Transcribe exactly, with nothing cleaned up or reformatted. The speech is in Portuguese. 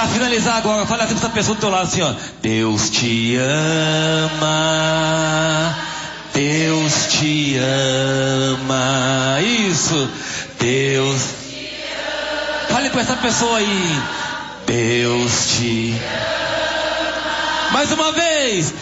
Pra finalizar agora, fala assim pra essa pessoa do teu lado assim, ó. Deus te ama, Deus te ama, isso, Deus te ama. Fale pra essa pessoa aí, Deus te ama. Mais uma vez,